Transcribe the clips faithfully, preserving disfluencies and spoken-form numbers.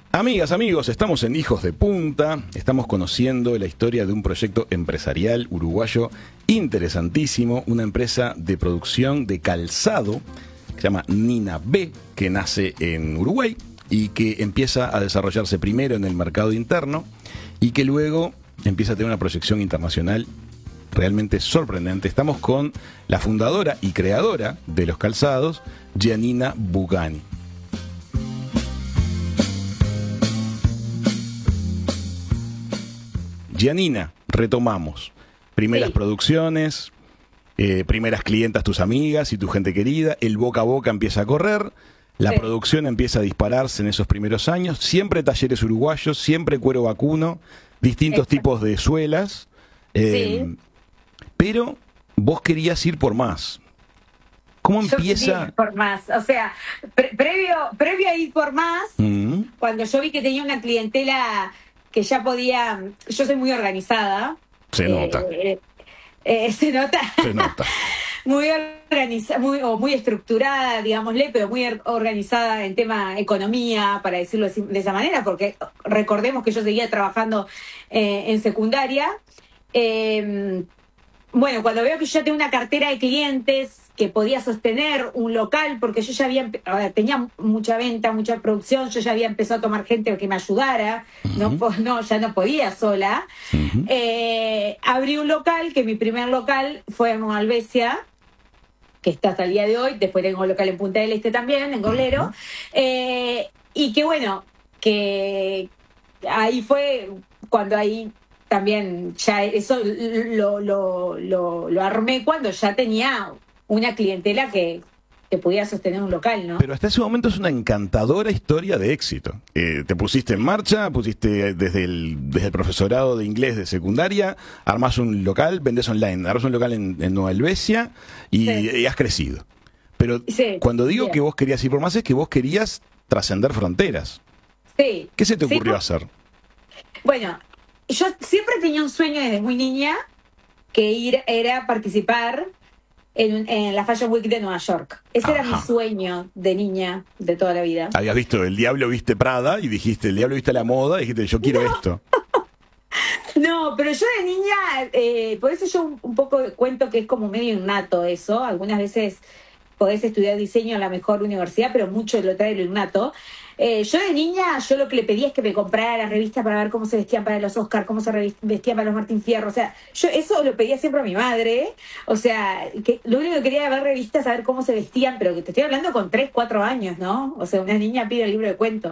Amigas, amigos, estamos en Hijos de Punta, estamos conociendo la historia de un proyecto empresarial uruguayo interesantísimo, una empresa de producción de calzado que se llama Nina B, que nace en Uruguay y que empieza a desarrollarse primero en el mercado interno y que luego empieza a tener una proyección internacional realmente sorprendente. Estamos con la fundadora y creadora de los calzados, Giannina Bugani. Giannina, retomamos. Primeras sí. producciones, eh, primeras clientas, tus amigas y tu gente querida, el boca a boca empieza a correr, la sí. producción empieza a dispararse en esos primeros años, siempre talleres uruguayos, siempre cuero vacuno, distintos Exacto. tipos de suelas, eh, sí. pero vos querías ir por más. ¿Cómo yo empieza? Ir por más, o sea, pre previo, previo a ir por más, mm. cuando yo vi que tenía una clientela que ya podía, yo soy muy organizada. Se eh, nota. Eh, eh, se nota. Se nota. muy organizada, muy, o muy estructurada, digámosle, pero muy organizada en tema economía, para decirlo de esa manera, porque recordemos que yo seguía trabajando eh, en secundaria. Eh, Bueno, cuando veo que yo ya tengo una cartera de clientes que podía sostener un local, porque yo ya había, tenía mucha venta, mucha producción, yo ya había empezado a tomar gente que me ayudara, uh-huh. no, no, ya no podía sola. Uh-huh. eh, abrí un local, que mi primer local fue en Nueva Albesia, que está hasta el día de hoy, después tengo un local en Punta del Este también, en Goblero, uh-huh. eh, y que bueno, que ahí fue cuando ahí... También ya eso lo, lo, lo, lo armé cuando ya tenía una clientela que, que podía sostener un local, ¿no? Pero hasta ese momento es una encantadora historia de éxito. Eh, te pusiste en marcha, pusiste desde el, desde el profesorado de inglés de secundaria, armás un local, vendés online, armás un local en, en Nueva Helvecia y, sí. y has crecido. Pero sí, cuando digo bien. que vos querías ir por más es que vos querías trascender fronteras. Sí. ¿Qué se te ocurrió sí, hacer? Bueno... Yo siempre tenía un sueño desde muy niña, que ir era participar en, en la Fashion Week de Nueva York. Ese Ajá. era mi sueño de niña, de toda la vida. Habías visto El Diablo Viste Prada y dijiste, El Diablo Viste la moda, y dijiste, yo quiero no. esto. No, pero yo de niña, eh, por eso yo un, un poco cuento que es como medio innato eso. Algunas veces podés estudiar diseño en la mejor universidad, pero mucho lo trae lo innato. Eh, yo de niña, yo lo que le pedía es que me comprara las revistas para ver cómo se vestían para los Oscar, cómo se vestían para los Martín Fierro. O sea, yo eso lo pedía siempre a mi madre. O sea, que lo único que quería era ver revistas, saber cómo se vestían, pero que te estoy hablando con tres, cuatro años, ¿no? O sea, una niña pide el libro de cuentos.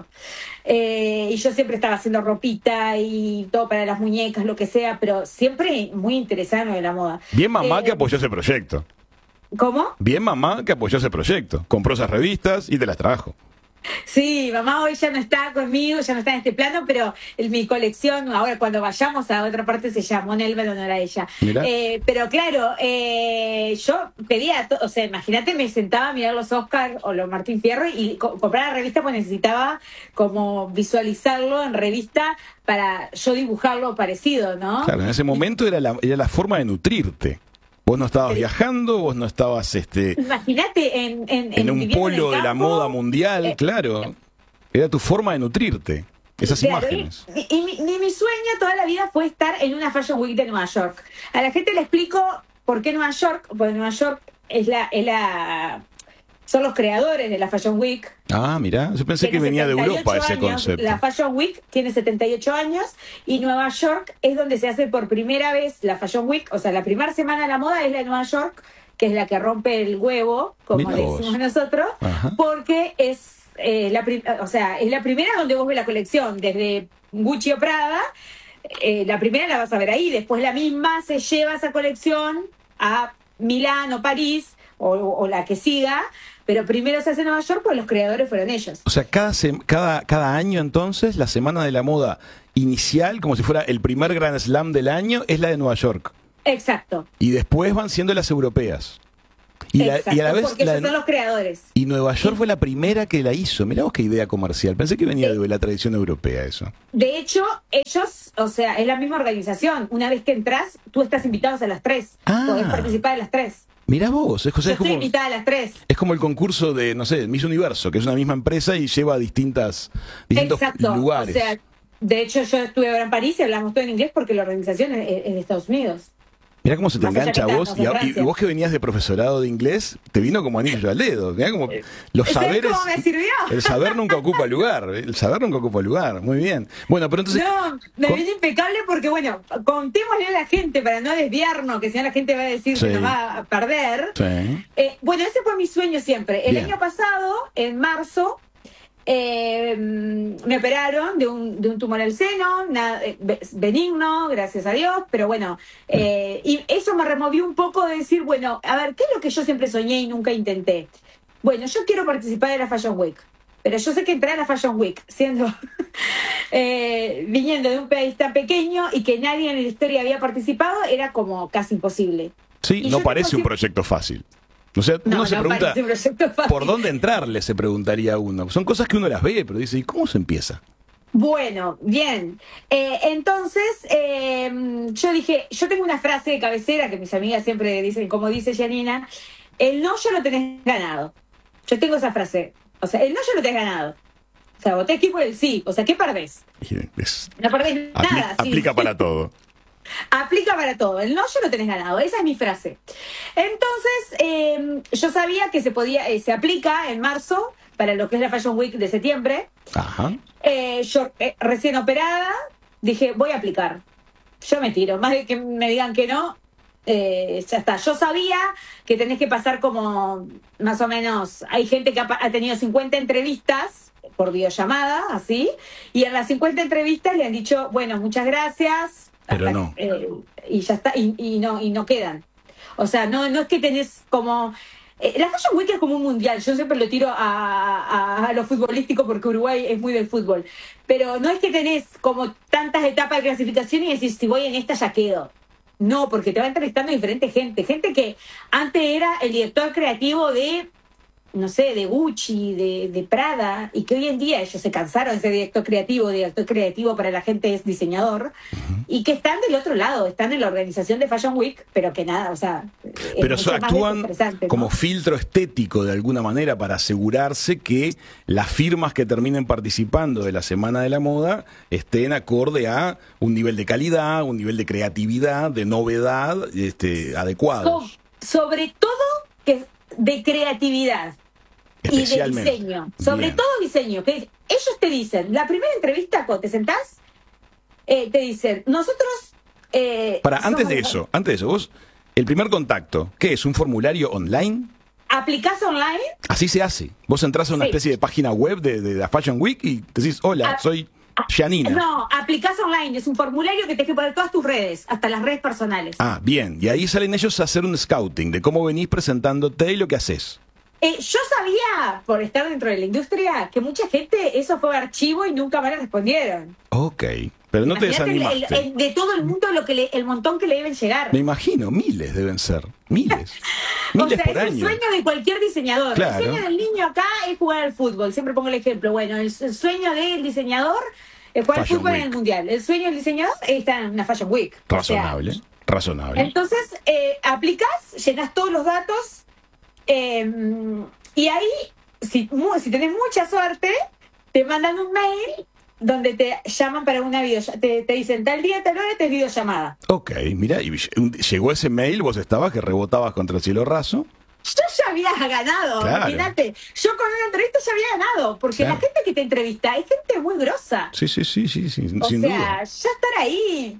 Eh, y yo siempre estaba haciendo ropita y todo para las muñecas, lo que sea, pero siempre muy interesada en lo de la moda. Bien mamá eh, que apoyó ese proyecto. ¿Cómo? Bien mamá que apoyó ese proyecto. Compró esas revistas y te las trajo. Sí, mamá hoy ya no está conmigo, ya no está en este plano, pero en mi colección, ahora cuando vayamos a otra parte se llamó Nelva en honor a ella. Eh, pero claro, eh, yo pedía, o sea, imagínate, me sentaba a mirar los Oscar o los Martín Fierro y co comprar la revista, pues necesitaba como visualizarlo en revista para yo dibujarlo parecido, ¿no? Claro, en ese momento era la, era la forma de nutrirte. Vos no estabas sí. viajando, vos no estabas este Imagínate en, en, en, en un polo en de la moda mundial, eh, claro. Era tu forma de nutrirte, esas claro, imágenes. Y, y, mi, mi, mi sueño toda la vida fue estar en una Fashion Week de Nueva York. A la gente le explico por qué Nueva York, porque Nueva York es la, es la son los creadores de la Fashion Week. Ah, mira, yo pensé que venía de Europa ese años, concepto. La Fashion Week tiene setenta y ocho años y Nueva York es donde se hace por primera vez la Fashion Week, o sea, la primera semana de la moda es la de Nueva York, que es la que rompe el huevo, como Mirá le decimos vos. nosotros, Ajá. porque es, eh, la o sea, es la primera donde vos ves la colección, desde Gucci o Prada, eh, la primera la vas a ver ahí, después la misma se lleva esa colección a Milán o París, o, o la que siga, pero primero se hace en Nueva York porque los creadores fueron ellos. O sea, cada, cada, cada año entonces, la Semana de la Moda inicial, como si fuera el primer Grand Slam del año, es la de Nueva York. Exacto. Y después van siendo las europeas. Y, Exacto, la, y a la vez porque la, ellos son los creadores. Y Nueva York sí. fue la primera que la hizo. Mirá vos qué idea comercial. Pensé que venía sí. de la tradición europea eso. De hecho, ellos, o sea, es la misma organización. Una vez que entras, tú estás invitado a las tres. Ah. Podés participar de las tres. Mirá vos, es, o sea, Yo es estoy como, invitada a las tres. es como el concurso de, no sé, Miss Universo, que es una misma empresa y lleva a distintas, distintos Exacto. lugares. O sea, de hecho yo estuve ahora en París y hablamos todo en inglés porque la organización es, es de Estados Unidos. Mirá cómo se te Más allá engancha a que vos, estamos y, en a- y Francia. vos que venías de profesorado de inglés, te vino como anillo al dedo. Mirá como los ¿Sabes saberes. cómo me sirvió? El saber nunca ocupa lugar. El saber nunca ocupa lugar. Muy bien. Bueno, pero entonces. No, me con- viene impecable porque, bueno, contémosle a la gente para no desviarnos, que si no la gente va a decir Sí. que nos va a perder. Sí. Eh, bueno, ese fue mi sueño siempre. El Bien. año pasado, en marzo, eh, me operaron de un, de un tumor al seno, nada, eh, be- benigno, gracias a Dios, pero bueno, eh, y eso me removió un poco de decir, bueno, a ver, ¿qué es lo que yo siempre soñé y nunca intenté? Bueno, yo quiero participar de la Fashion Week, pero yo sé que entrar a la Fashion Week, siendo eh, viniendo de un país tan pequeño y que nadie en la historia había participado, era como casi imposible. Sí, Y no yo parece tengo un proyecto fácil. O sea, No, uno se no pregunta, parece un proyecto fácil. ¿por dónde entrarle? Se preguntaría uno. Son cosas que uno las ve, pero dice, ¿y cómo se empieza? Bueno, bien. Eh, entonces, eh, yo dije, yo tengo una frase de cabecera que mis amigas siempre dicen, como dice Janina, el no ya lo tenés ganado. Yo tengo esa frase. O sea, el no ya lo tenés ganado. O sea, voté aquí por el sí. O sea, ¿qué perdés? Y es- No perdés apli- nada. sí. aplica para todo. Aplica para todo. El no ya lo tenés ganado. Esa es mi frase. Entonces, eh, yo sabía que se podía, eh, se aplica en marzo para lo que es la Fashion Week de septiembre. Ajá. Eh, yo, eh, recién operada, dije, voy a aplicar. Yo me tiro. Más de que me digan que no, eh, ya está. Yo sabía que tenés que pasar como, más o menos, hay gente que ha, pa- ha tenido cincuenta entrevistas por videollamada, así, y en las cincuenta entrevistas le han dicho, bueno, muchas gracias. Pero hasta- no. eh, y ya está, y, y no, y no quedan. O sea, no, no es que tenés como... eh, la Fashion Week es como un mundial. Yo siempre lo tiro a, a, a lo futbolístico porque Uruguay es muy del fútbol. Pero no es que tenés como tantas etapas de clasificación y decís, si voy en esta ya quedo. No, porque te va entrevistando diferente gente. Gente que antes era el director creativo de, no sé, de Gucci, de, de Prada, y que hoy en día ellos se cansaron de ser director creativo. Director creativo para la gente es diseñador. Y que están del otro lado, están en la organización de Fashion Week, pero que nada, o sea... es Pero mucho más actúan desestresante, ¿no? como filtro estético de alguna manera para asegurarse que las firmas que terminen participando de la Semana de la Moda estén acorde a un nivel de calidad, un nivel de creatividad, de novedad, este, So- adecuados. sobre todo que de creatividad y de Especialmente. diseño. Sobre Bien. todo diseño. Que ellos te dicen, la primera entrevista cuando te sentás, eh, te dicen, nosotros... Eh, Para, antes somos- de eso, antes de eso, vos, el primer contacto, ¿qué es? ¿Un formulario online? ¿Aplicás online? Así se hace. Vos entras a una Sí. especie de página web de, de la Fashion Week y decís, hola, Ah, soy Janina. No, aplicás online. Es un formulario que tenés que poner todas tus redes, hasta las redes personales. Ah, bien. Y ahí salen ellos a hacer un scouting de cómo venís presentándote y lo que haces. Eh, yo sabía, por estar dentro de la industria, que mucha gente eso fue archivo y nunca me lo respondieron. Ok. Pero no te Imagínate el- desanimaste. el- el- de todo el mundo lo que le- el montón que le deben llegar. Me imagino, miles deben ser. Miles. O Miles sea, por es el año. sueño de cualquier diseñador. Claro. El sueño del niño acá es jugar al fútbol. Siempre pongo el ejemplo. Bueno, el, el sueño del diseñador es jugar Fashion al fútbol Week. en el mundial. El sueño del diseñador está en una Fashion Week. O sea, Razonable. Razonable. entonces, eh, aplicas, llenas todos los datos eh, y ahí, si, mu- si tenés mucha suerte, te mandan un mail donde te llaman para una videollamada. Te, te dicen tal día, tal hora, te es videollamada. Ok, mira, y un- llegó ese mail, vos estabas que rebotabas contra el cielo raso. Yo ya había ganado, Claro. imagínate. Yo con una entrevista ya había ganado, porque Claro. la gente que te entrevista es gente muy grosa. Sí, sí, sí, sí, sí, O sin sea, duda. ya estar ahí,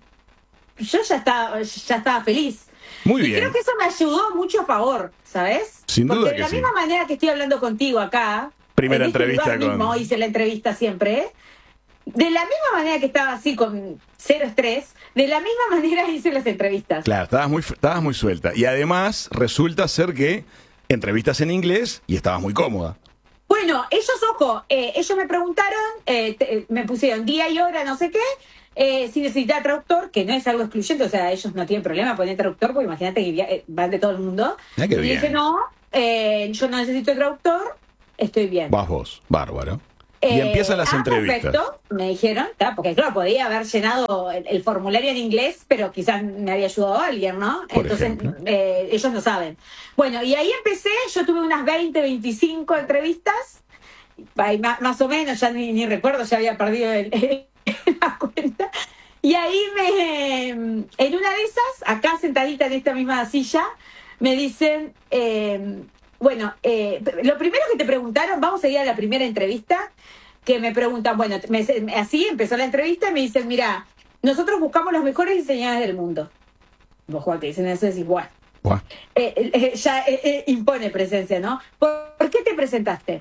yo ya estaba, ya estaba feliz. Muy Y bien. creo que eso me ayudó mucho a favor, ¿sabes? Sin Porque duda de que la sí. misma manera que estoy hablando contigo acá, Primera en este entrevista lugar mismo con- hice la entrevista siempre, ¿eh? De la misma manera que estaba así con cero estrés, de la misma manera hice las entrevistas. Claro, estabas muy, estabas muy suelta. Y además resulta ser que entrevistas en inglés y estabas muy cómoda. Bueno, ellos, ojo, eh, ellos me preguntaron, eh, te- me pusieron día y hora, no sé qué, eh, si necesitaba traductor, que no es algo excluyente, o sea, ellos no tienen problema poner traductor, porque imagínate que via- eh, van de todo el mundo. Ah, qué y bien. dije, no, eh, yo no necesito traductor, estoy bien. Vas vos, bárbaro. Y empiezan las ah, entrevistas. Perfecto, me dijeron, ¿tá? Porque claro, podía haber llenado el, el formulario en inglés, pero quizás me había ayudado alguien, ¿no? Por Entonces, eh, ellos no saben. Bueno, y ahí empecé, yo tuve unas veinte, veinticinco entrevistas, ahí más, más o menos, ya ni, ni recuerdo, ya había perdido el, la cuenta. Y ahí me, en una de esas, acá sentadita en esta misma silla, me dicen, eh, bueno, eh, lo primero que te preguntaron, vamos a ir a la primera entrevista, que me preguntan, bueno, me, así empezó la entrevista y me dicen, mira, nosotros buscamos los mejores diseñadores del mundo. Vos cuando te dicen eso decís, bueno, eh, eh, ya eh, eh, impone presencia, ¿no? ¿Por, ¿Por qué te presentaste?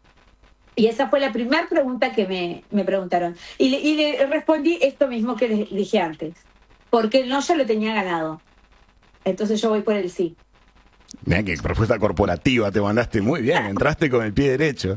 Y esa fue la primera pregunta que me, me preguntaron. Y le, y le respondí esto mismo que les dije antes. Porque el no ya lo tenía ganado. Entonces yo voy por el sí. Mirá qué respuesta corporativa te mandaste muy bien. Entraste con el pie derecho.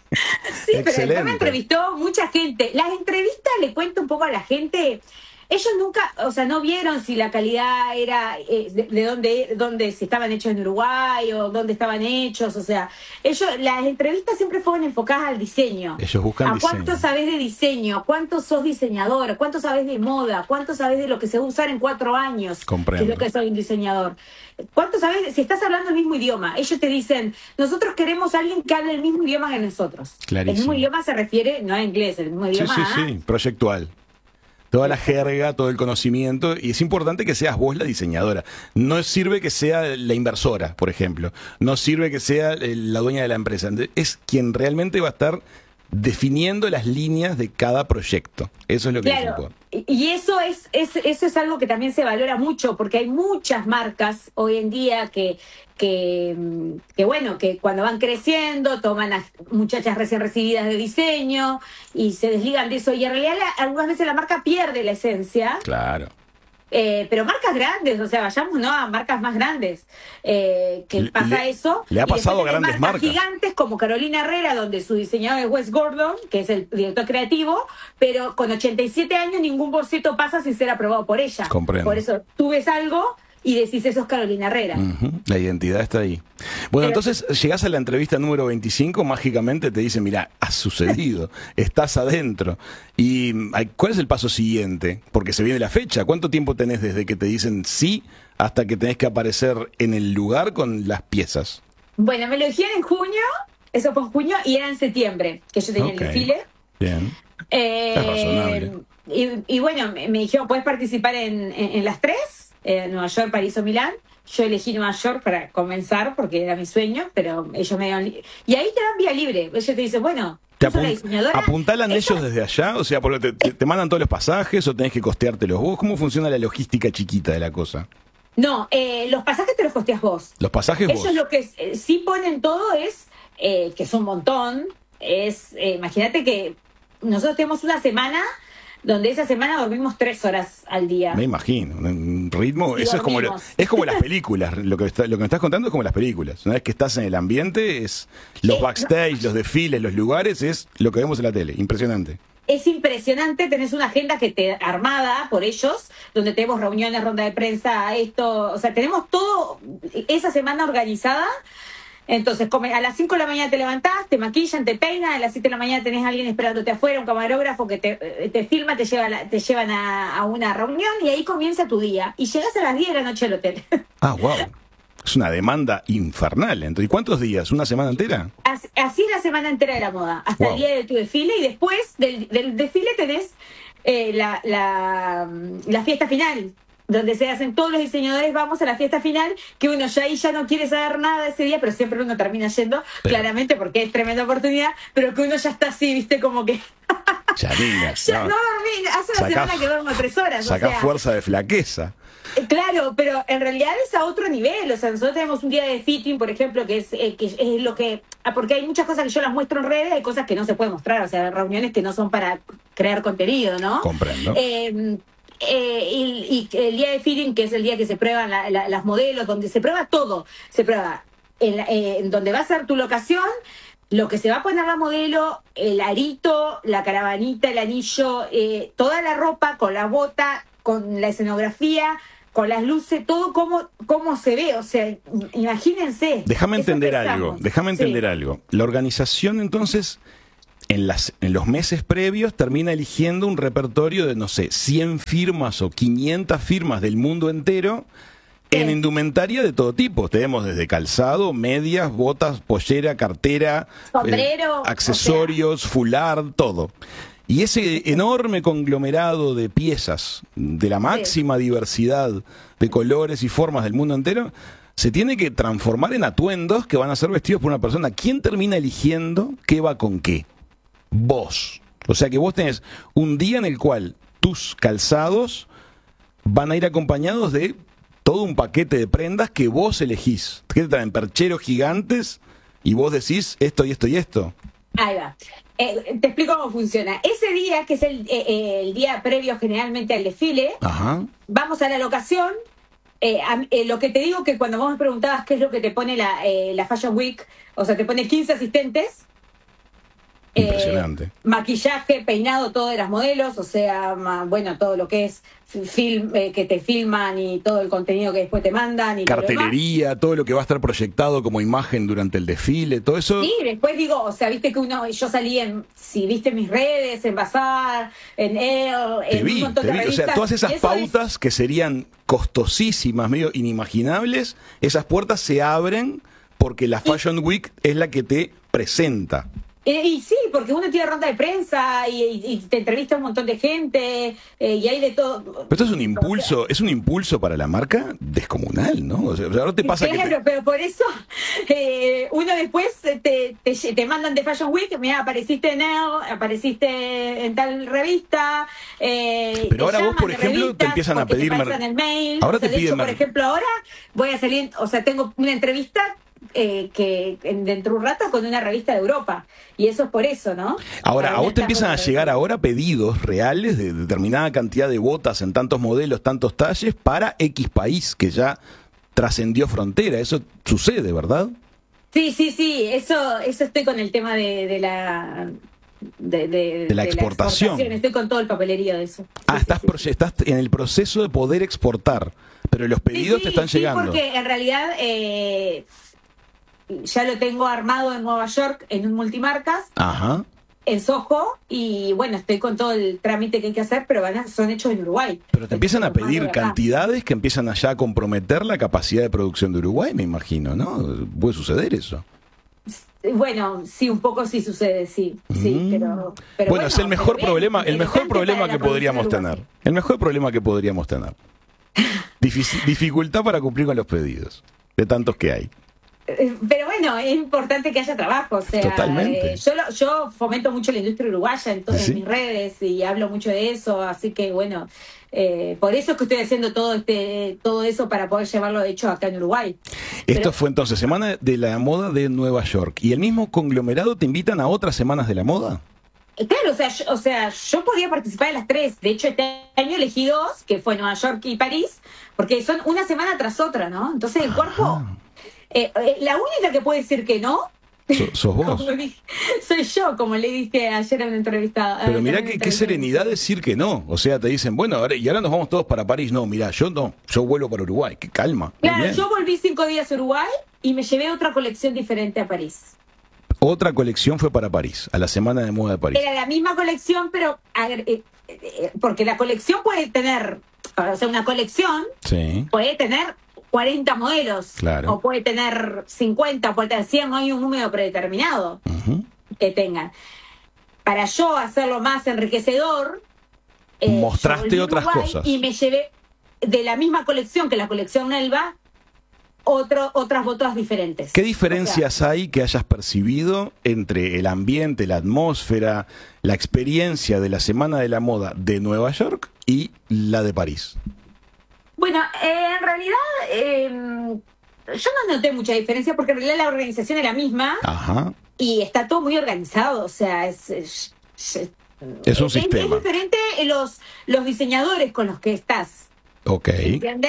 Sí, excelente. Pero después me entrevistó mucha gente. Las entrevistas, le cuento un poco a la gente... Ellos nunca, o sea, no vieron si la calidad era eh, de, de dónde, dónde si estaban hechos en Uruguay o dónde estaban hechos, o sea, ellos, las entrevistas siempre fueron enfocadas al diseño. Ellos buscan ¿A diseño? cuánto sabés de diseño? ¿Cuánto sos diseñador? ¿Cuánto sabés de moda? ¿Cuánto sabés de lo que se va a usar en cuatro años? Comprendo. Que es lo que soy un diseñador. ¿Cuánto sabés? Si estás hablando el mismo idioma, ellos te dicen, nosotros queremos a alguien que hable el mismo idioma que nosotros. Clarísimo. El mismo idioma se refiere, no a inglés, el mismo idioma Sí, sí, sí, proyectual. Toda la jerga, todo el conocimiento, y es importante que seas vos la diseñadora. No sirve que sea la inversora, por ejemplo. No sirve que sea la dueña de la empresa. Es quien realmente va a estar definiendo las líneas de cada proyecto. Eso es lo que claro, les importa. Y eso es, es, eso es algo que también se valora mucho, porque hay muchas marcas hoy en día que, que, que bueno, que cuando van creciendo toman a muchachas recién recibidas de diseño y se desligan de eso. Y en realidad la, algunas veces la marca pierde la esencia. Claro. Eh, pero marcas grandes, o sea, vayamos no a marcas más grandes, eh, que Le, pasa le, eso. Le ha pasado a grandes marcas, marcas gigantes como Carolina Herrera, donde su diseñador es Wes Gordon, que es el director creativo, pero con ochenta y siete años ningún boceto pasa sin ser aprobado por ella. Comprendo. Por eso tú ves algo y decís, eso es Carolina Herrera. Uh-huh. La identidad está ahí. Bueno, pero, entonces llegás a la entrevista número veinticinco, mágicamente te dicen, mira, ha sucedido, estás adentro. ¿Y cuál es el paso siguiente? Porque se viene la fecha. ¿Cuánto tiempo tenés desde que te dicen sí hasta que tenés que aparecer en el lugar con las piezas? Bueno, me lo dijeron en junio, eso fue en junio, y era en septiembre, que yo tenía okay. el desfile. Bien. Eh, es razonable. Y, y bueno, me, me dijeron, ¿puedes participar en, en, en las tres? Eh, Nueva York, París o Milán. Yo elegí Nueva York para comenzar porque era mi sueño, pero ellos me dieron... Y ahí te dan vía libre. Ellos te dicen, bueno, ¿te apun apuntalan esa... ellos desde allá? O sea, porque te, te, te mandan todos los pasajes o tenés que costeártelos vos. ¿Cómo funciona la logística chiquita de la cosa? No, eh, los pasajes te los costeas vos. ¿Los pasajes ellos vos? Ellos lo que eh, sí ponen todo es, eh, que es un montón, es, eh, imagínate que nosotros tenemos una semana... donde esa semana dormimos tres horas al día. Me imagino, un ritmo, sí, eso es como, lo, es como las películas, lo que, está, lo que me estás contando es como las películas. Una vez que estás en el ambiente, es los backstage, los desfiles, los lugares, es lo que vemos en la tele, impresionante. Es impresionante, tenés una agenda que te armada por ellos, donde tenemos reuniones, ronda de prensa, esto, o sea, tenemos todo esa semana organizada. Entonces, a las cinco de la mañana te levantás, te maquillan, te peinan, a las siete de la mañana tenés a alguien esperándote afuera, un camarógrafo que te, te filma, te, lleva la, te llevan a, a una reunión y ahí comienza tu día. Y llegás a las diez de la noche al hotel. Ah, wow. Es una demanda infernal. Entonces, ¿y cuántos días? ¿Una semana entera? Así, así es la semana entera de la moda, hasta wow. el día de tu desfile. Y después del, del desfile tenés eh, la, la, la fiesta final, donde se hacen todos los diseñadores, vamos a la fiesta final, que uno ya ahí ya no quiere saber nada ese día, pero siempre uno termina yendo, sí. claramente, porque es tremenda oportunidad, pero que uno ya está así, viste, como que... ya, niña, ya no, no dormí, hace una sacá, semana que duermo tres horas. Sacá o sea, fuerza de flaqueza. Claro, pero en realidad es a otro nivel. O sea, nosotros tenemos un día de fitting, por ejemplo, que es, eh, que es lo que... Porque hay muchas cosas que yo las muestro en redes, hay cosas que no se pueden mostrar, o sea, reuniones que no son para crear contenido, ¿no? Comprendo. Eh, Eh, y, y el día de fitting, que es el día que se prueban la, la, las modelos, donde se prueba todo, se prueba en, eh, en donde va a ser tu locación, lo que se va a poner la modelo, el arito, la caravanita, el anillo, eh, toda la ropa con la bota, con la escenografía, con las luces, todo cómo, cómo se ve, o sea, imagínense. Déjame entender algo, déjame entender sí. algo. La organización entonces en, las, en los meses previos termina eligiendo un repertorio de, no sé, cien firmas o quinientas firmas del mundo entero en indumentaria de todo tipo. Tenemos desde calzado, medias, botas, pollera, cartera, sombrero, eh, accesorios, o sea, fular, todo. Y ese enorme conglomerado de piezas de la máxima sí. diversidad de colores y formas del mundo entero se tiene que transformar en atuendos que van a ser vestidos por una persona. ¿Quién termina eligiendo qué va con qué? Vos. O sea que vos tenés un día en el cual tus calzados van a ir acompañados de todo un paquete de prendas que vos elegís. Que te traen percheros gigantes y vos decís esto y esto y esto. Ahí va. Eh, te explico cómo funciona. Ese día, que es el, eh, el día previo generalmente al desfile, Ajá. vamos a la locación. Eh, a, eh, lo que te digo que cuando vos me preguntabas qué es lo que te pone la, eh, la Fashion Week, o sea, te pone quince asistentes. Impresionante. Eh, maquillaje, peinado, todo de las modelos, o sea, ma, bueno, todo lo que es film, eh, que te filman y todo el contenido que después te mandan. Y cartelería, todo, todo lo que va a estar proyectado como imagen durante el desfile, todo eso. Sí, después digo, o sea, viste que uno, yo salí en, si viste mis redes, en Bazar, en Elle, en vi, un montón te de vi. revistas. O sea, todas esas pautas es... que serían costosísimas, medio inimaginables, esas puertas se abren porque la Fashion y... Week es la que te presenta. Eh, y sí, porque uno tiene ronda de prensa y, y, y te entrevista a un montón de gente eh, y hay de todo. Pero esto es un impulso, o sea, es un impulso para la marca descomunal, ¿no? O sea, ahora te pasa claro, que te... pero por eso eh, uno después te, te, te mandan de Fashion Week, mira, apareciste en Elle, apareciste en tal revista. Eh, pero ahora vos, por ejemplo, te empiezan a pedir... Te pasan el mail. Ahora o sea, te de piden... hecho, por ejemplo, ahora voy a salir, o sea, tengo una entrevista Eh, que dentro de un rato con una revista de Europa, y eso es por eso, ¿no? Ahora, a vos te empiezan a llegar ahora pedidos reales de determinada cantidad de botas en tantos modelos, tantos talles para X país que ya trascendió frontera. Eso sucede, ¿verdad? Sí, sí, sí, eso, eso estoy con el tema de, de la de, de, de la de exportación. La exportación. Estoy con todo el papelerío de eso. Ah, sí, estás, sí, pro- sí. estás en el proceso de poder exportar, pero los pedidos sí, sí, te están sí, llegando. Porque en realidad eh, ya lo tengo armado en Nueva York en un multimarcas. Ajá. En Soho, y bueno, estoy con todo el trámite que hay que hacer, pero van a, son hechos en Uruguay. Pero te empiezan a pedir cantidades que empiezan allá a comprometer la capacidad de producción de Uruguay, me imagino, ¿no? Puede suceder eso. Bueno, sí, un poco sí sucede, sí, sí, mm. pero, pero bueno, bueno, es el mejor bien, problema, el mejor problema que podríamos uruguaya. tener. El mejor problema que podríamos tener. Difícil, dificultad para cumplir con los pedidos, de tantos que hay. Pero bueno, es importante que haya trabajo, o sea, totalmente. Eh, yo, lo, yo fomento mucho la industria uruguaya en, to- ¿Sí? en mis redes y hablo mucho de eso, así que bueno, eh, por eso es que estoy haciendo todo este todo eso para poder llevarlo de hecho acá en Uruguay. Esto Pero, fue entonces Semana de la Moda de Nueva York. ¿Y el mismo conglomerado te invitan a otras semanas de la moda? Claro, o sea, yo, o sea, yo podía participar en las tres. De hecho, este año elegí dos, que fue Nueva York y París, porque son una semana tras otra, ¿no? Entonces el cuerpo... Ah. Eh, eh, la única que puede decir que no So, sos vos. dije, soy yo, como le dije ayer en una entrevista. Pero mirá qué, qué serenidad decir que no. O sea, te dicen, bueno, ahora, y ahora nos vamos todos para París. No, mirá, yo no, yo vuelvo para Uruguay. Qué calma. Claro, yo volví cinco días a Uruguay y me llevé otra colección diferente a París. Otra colección fue para París, a la Semana de Moda de París. Era la misma colección, pero eh, eh, porque la colección puede tener, o sea, una colección sí. puede tener cuarenta modelos, claro. o puede tener cincuenta, puede tener cien, no hay un número predeterminado uh-huh. que tengan. Para yo hacerlo más enriquecedor, eh, mostraste otras cosas. Y me llevé de la misma colección que la colección Nelva, otro, otras botas diferentes. ¿Qué diferencias o sea, hay que hayas percibido entre el ambiente, la atmósfera, la experiencia de la Semana de la Moda de Nueva York y la de París? Bueno, eh, en realidad eh, yo no noté mucha diferencia porque en realidad la organización es la misma. Ajá. Y está todo muy organizado, o sea, es, es, es, es un es, sistema. Es diferente los, los diseñadores con los que estás. Ok. ¿Entiendes?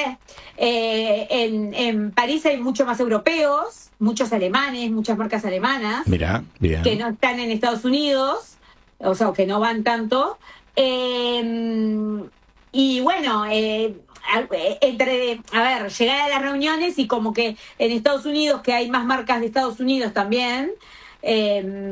Eh, en, en París hay mucho más europeos, muchos alemanes, muchas marcas alemanas. Mirá, mirá. Que no están en Estados Unidos, o sea, que no van tanto. Eh, y bueno, eh, entre, a ver, llegar a las reuniones y como que en Estados Unidos, que hay más marcas de Estados Unidos también, eh,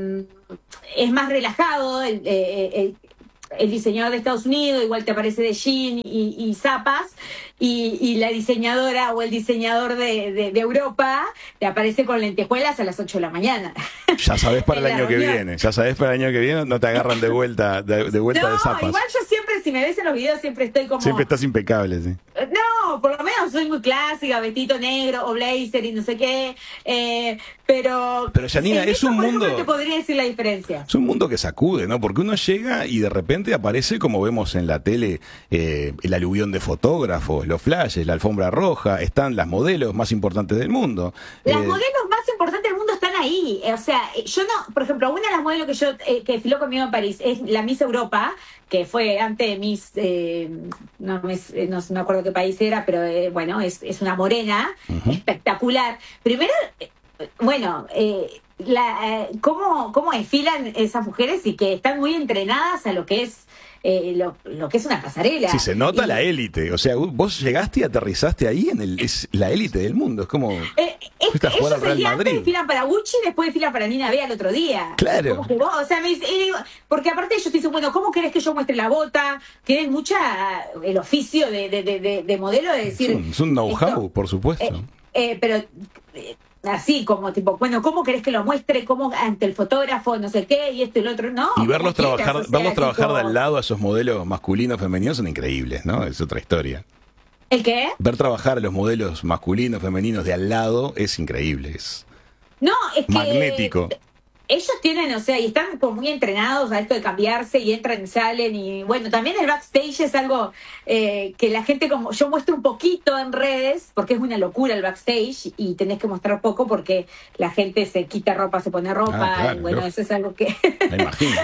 es más relajado, el, el, el el diseñador de Estados Unidos, igual te aparece de jean y, y zapas, y, y la diseñadora o el diseñador de, de, de Europa te aparece con lentejuelas a las ocho de la mañana. Ya sabes para el año que reunión. viene, ya sabes para el año que viene, no te agarran de vuelta de, de vuelta no, de zapas. Igual yo siempre, si me ves en los videos, siempre estoy como... Siempre estás impecable, sí. No, por lo menos soy muy clásica, vestito negro o blazer y no sé qué, eh, pero... Pero Janina, es un mundo... No te podría decir la diferencia. Es un mundo que sacude, ¿no? Porque uno llega y de repente aparece, como vemos en la tele, eh, el aluvión de fotógrafos, los flashes, la alfombra roja, están las modelos más importantes del mundo. Las eh, modelos más importantes del mundo están ahí. O sea, yo no, por ejemplo, una de las modelos que yo eh, que desfiló conmigo en París es la Miss Europa, que fue antes de Miss, eh, no, me, no me acuerdo qué país era, pero eh, bueno, es, es una morena, uh-huh. espectacular. Primero, eh, bueno, eh, la, eh, cómo, cómo desfilan esas mujeres y que están muy entrenadas a lo que es eh, lo, lo que es una pasarela. Sí, se nota y, la élite. O sea, vos llegaste y aterrizaste ahí en el, es la élite del mundo. Es como eh, es, fuiste a jugar al Real Madrid. Desfilan para Gucci y después desfilan para Nina Bea el otro día. Claro. Como que vos, o sea, me dice, digo, porque aparte ellos te dicen, bueno, ¿cómo querés que yo muestre la bota? Tienen mucha el oficio de, de, de, de, de modelo de decir. Es un, es un know-how, por supuesto. Eh, eh, pero eh, así como tipo, bueno, ¿cómo querés que lo muestre? ¿Cómo ante el fotógrafo, no sé qué, y esto y lo otro? No. Y verlos trabajar, quieras, o sea, verlos trabajar tipo... de al lado a esos modelos masculinos, femeninos, son increíbles, ¿no? Es otra historia. ¿El qué? Ver trabajar a los modelos masculinos, femeninos de al lado es increíble, es no, es que magnético. Ellos tienen, o sea, y están como muy entrenados a esto de cambiarse y entran y salen y bueno, también el backstage es algo eh, que la gente como, yo muestro un poquito en redes porque es una locura el backstage y tenés que mostrar poco porque la gente se quita ropa, se pone ropa, ah, claro, y bueno, yo... eso es algo que me imagino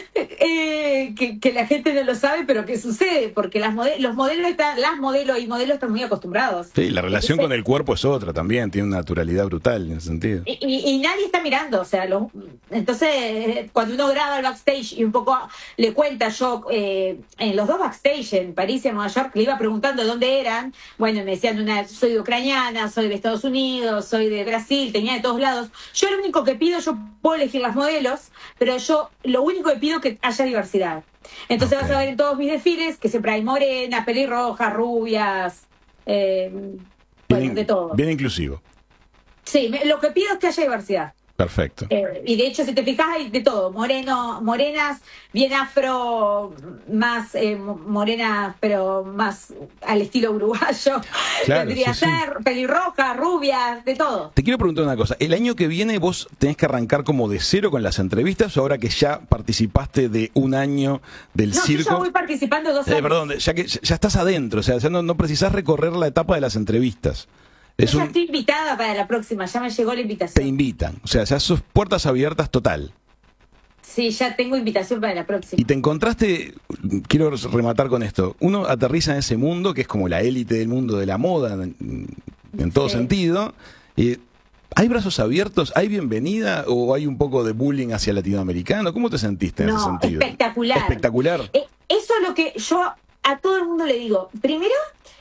eh, que, que la gente no lo sabe, pero que sucede porque las mode los modelos están, las modelos y modelos están muy acostumbrados. Sí, la relación Entonces, con el cuerpo es otra también, tiene una naturalidad brutal en ese sentido. Y, y, y nadie está mirando, o sea, los entonces, cuando uno graba el backstage y un poco le cuenta yo, eh, en los dos backstage, en París y en Nueva York, le iba preguntando de dónde eran. Bueno, me decían, una, soy de ucraniana, soy de Estados Unidos, soy de Brasil, tenía de todos lados. Yo lo único que pido, yo puedo elegir las modelos, pero yo lo único que pido es que haya diversidad. Entonces okay. vas a ver en todos mis desfiles que siempre hay morenas, pelirrojas, rubias, eh, bueno, bien, de todo. Bien inclusivo. Sí, me, lo que pido es que haya diversidad. Perfecto. Eh, y de hecho, si te fijas, hay de todo. Moreno, morenas, bien afro, más eh, morenas, pero más al estilo uruguayo. Claro, Tendría sí, ser sí. pelirroja, rubia, de todo. Te quiero preguntar una cosa. ¿El año que viene vos tenés que arrancar como de cero con las entrevistas o ahora que ya participaste de un año del no, circo? Yo ya voy participando dos eh, años. Perdón, ya que ya estás adentro, o sea, ya no, no precisás recorrer la etapa de las entrevistas. Es yo ya un... estoy invitada para la próxima, ya me llegó la invitación. Te invitan, o sea, ya sos puertas abiertas total. Sí, ya tengo invitación para la próxima. Y te encontraste, quiero rematar con esto, uno aterriza en ese mundo que es como la élite del mundo de la moda, en, en todo sí. sentido. Eh, ¿Hay brazos abiertos? ¿Hay bienvenida? ¿O hay un poco de bullying hacia el latinoamericano? ¿Cómo te sentiste en no, ese sentido? Espectacular. Espectacular. Eh, eso es lo que yo a todo el mundo le digo. Primero...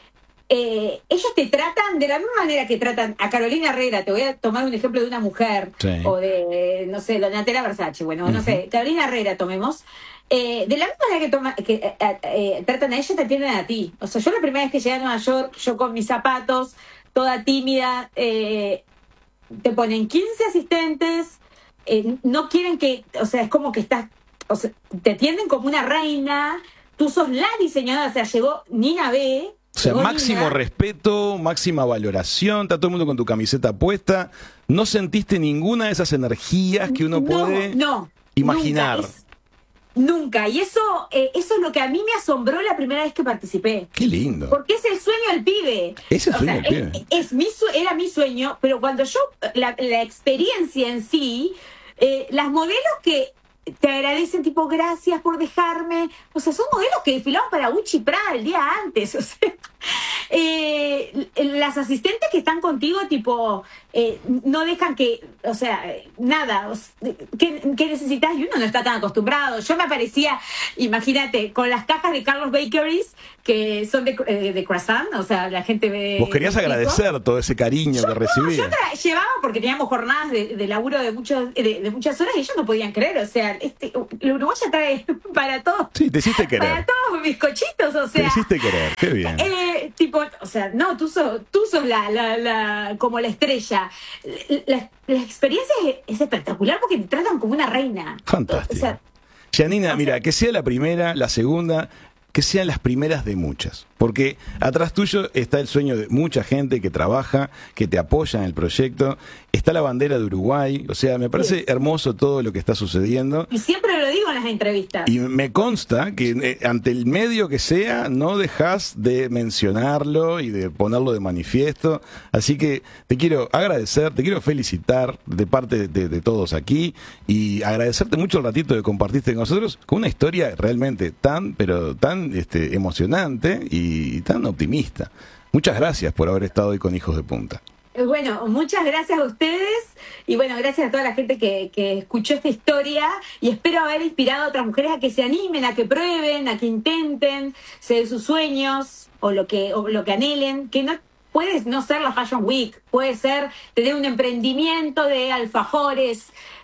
Eh, ellos te tratan de la misma manera que tratan a Carolina Herrera. Te voy a tomar un ejemplo de una mujer sí. o de, no sé, Donatella Versace. Bueno, uh-huh. no sé, Carolina Herrera tomemos. Eh, de la misma manera que, toma, que eh, eh, tratan a ella, te atienden a ti. O sea, yo la primera vez que llegué a Nueva York, yo con mis zapatos, toda tímida, eh, te ponen quince asistentes, eh, no quieren que, o sea, es como que estás, o sea, te atienden como una reina, tú sos la diseñadora, o sea, llegó Nina B. O sea, máximo Nina. respeto, máxima valoración, está todo el mundo con tu camiseta puesta. ¿No sentiste ninguna de esas energías que uno no, puede no, imaginar? Nunca, es, nunca. Y eso, eh, eso es lo que a mí me asombró la primera vez que participé. Qué lindo. Porque es el sueño del pibe. Es el sueño o sea, del pibe. Es, es mi, era mi sueño, pero cuando yo, la, la experiencia en sí, eh, las modelos que te agradecen tipo gracias por dejarme, o sea, son modelos que desfilaban para Gucci Prada el día antes, o sea, eh, las asistentes que están contigo, tipo, eh, no dejan que, o sea, nada, ¿qué, qué necesitas? Y uno no está tan acostumbrado. Yo me aparecía, imagínate, con las cajas de Carlos Bakeries, que son de, eh, de croissant, o sea, la gente ve... Vos querías agradecer todo ese cariño yo, que recibías. No, yo tra- llevaba, porque teníamos jornadas de, de laburo de, muchos, de, de muchas horas y ellos no podían creer, o sea, este, el uruguaya trae para todos. Sí, te hiciste querer. Para todos bizcochitos, o sea... Te hiciste querer, qué bien. Eh, tipo, o sea, no, tú sos, tú sos la, la, la, como la estrella. La, la experiencia es, es espectacular porque te tratan como una reina. Fantástico. O sea, Janina, o mira, sea, que sea la primera, la segunda, que sean las primeras de muchas. Porque atrás tuyo está el sueño de mucha gente que trabaja, que te apoya en el proyecto. Está la bandera de Uruguay. O sea, me parece sí. hermoso todo lo que está sucediendo. Y siempre lo digo en las entrevistas. Y me consta que eh, ante el medio que sea, no dejas de mencionarlo y de ponerlo de manifiesto. Así que te quiero agradecer, te quiero felicitar de parte de, de, de todos aquí y agradecerte mucho el ratito que compartiste con nosotros con una historia realmente tan, pero tan este, emocionante y y tan optimista. Muchas gracias por haber estado hoy con Hijos de Punta. Bueno, muchas gracias a ustedes y bueno, gracias a toda la gente que, que escuchó esta historia y espero haber inspirado a otras mujeres a que se animen, a que prueben, a que intenten ser sus sueños o lo que, o lo que anhelen, que no puede no ser la Fashion Week, puede ser tener un emprendimiento de alfajores,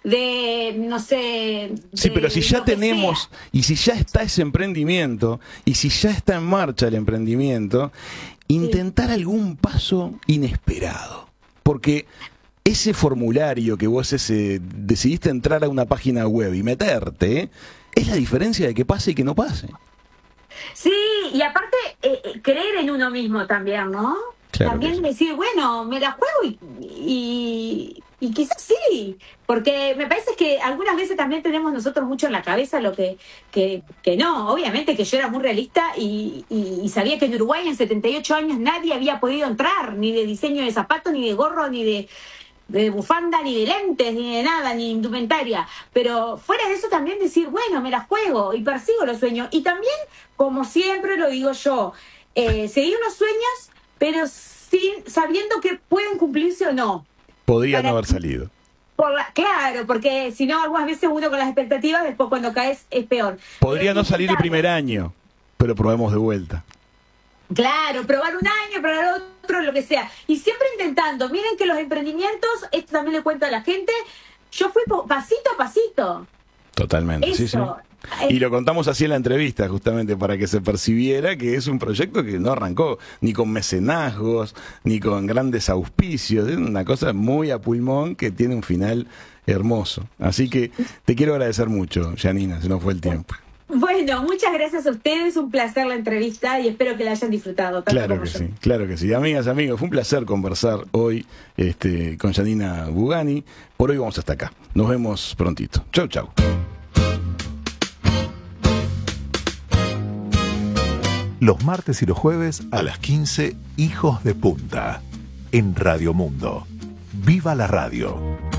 de, no sé... Sí, pero si ya tenemos, sea. y si ya está ese emprendimiento, y si ya está en marcha el emprendimiento, intentar sí. algún paso inesperado. Porque ese formulario que vos ese, decidiste entrar a una página web y meterte, es la diferencia de que pase y que no pase. Sí, y aparte, eh, creer en uno mismo también, ¿no? Claro también sí. decir, bueno, me la juego y, y, y quizás sí, porque me parece que algunas veces también tenemos nosotros mucho en la cabeza lo que, que, que no, obviamente que yo era muy realista y, y, y sabía que en Uruguay en setenta y ocho años nadie había podido entrar, ni de diseño de zapatos, ni de gorro, ni de, de bufanda, ni de lentes, ni de nada, ni de indumentaria, pero fuera de eso también decir, bueno, me la juego y persigo los sueños, y también, como siempre lo digo yo, eh, seguir unos sueños pero sin, sabiendo que pueden cumplirse o no. Podría Para, no haber salido. Por la, claro, porque si no, algunas veces uno con las expectativas, después cuando caes es peor. Podría pero no salir el primer año, pero probemos de vuelta. Claro, probar un año, probar otro, lo que sea. Y siempre intentando. Miren que los emprendimientos, esto también le cuento a la gente, yo fui pasito a pasito. Totalmente, Eso. sí, sí. Y lo contamos así en la entrevista, justamente para que se percibiera que es un proyecto que no arrancó ni con mecenazgos, ni con grandes auspicios. Es una cosa muy a pulmón que tiene un final hermoso. Así que te quiero agradecer mucho, Janina, se nos fue el tiempo. Bueno, muchas gracias a ustedes, un placer la entrevista y espero que la hayan disfrutado. Claro que yo. sí, claro que sí. Amigas, amigos, fue un placer conversar hoy este, con Janina Bugani. Por hoy vamos hasta acá. Nos vemos prontito. Chau, chau. Los martes y los jueves a las quince, Hijos de Punta, en Radio Mundo. ¡Viva la radio!